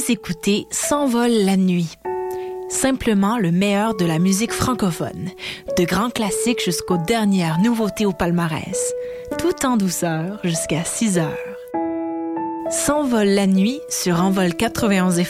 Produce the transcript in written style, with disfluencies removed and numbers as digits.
Vous écoutez S'envole la nuit. Simplement le meilleur de la musique francophone, de grands classiques jusqu'aux dernières nouveautés au palmarès, tout en douceur jusqu'à 6 heures. S'envole la nuit sur Envol 91 FM.